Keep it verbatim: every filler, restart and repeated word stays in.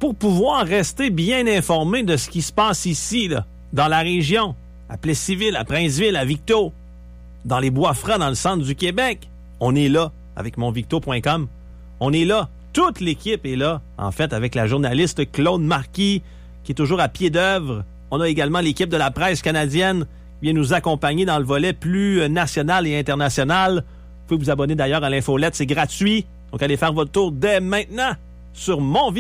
pour pouvoir rester bien informé de ce qui se passe ici, là, dans la région, à Plessisville, à Princeville, à Victo, dans les Bois-Francs, dans le centre du Québec, on est là avec mon victo point com. On est là. Toute l'équipe est là, en fait, avec la journaliste Claude Marquis, qui est toujours à pied d'œuvre. On a également l'équipe de la presse canadienne qui vient nous accompagner dans le volet plus national et international. Vous pouvez vous abonner d'ailleurs à l'infolette, c'est gratuit. Donc allez faire votre tour dès maintenant sur mon